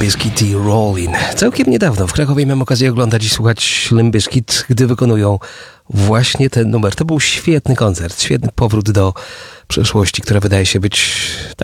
Bizkit i Rollin. Całkiem niedawno w Krakowie miałem okazję oglądać i słuchać Limp Bizkit, gdy wykonują właśnie ten numer. To był świetny koncert, świetny powrót do przeszłości, która wydaje się być